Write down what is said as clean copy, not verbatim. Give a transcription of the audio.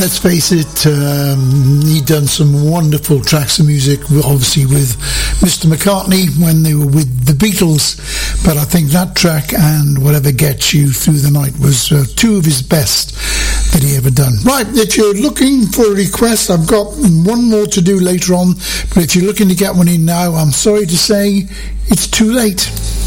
let's face it, he'd done some wonderful tracks of music, obviously with Mr. McCartney when they were with the Beatles, but I think that track and Whatever Gets You Through the Night was two of his best that he ever done. Right, if you're looking for a request, I've got one more to do later on, but if you're looking to get one in now, I'm sorry to say it's too late.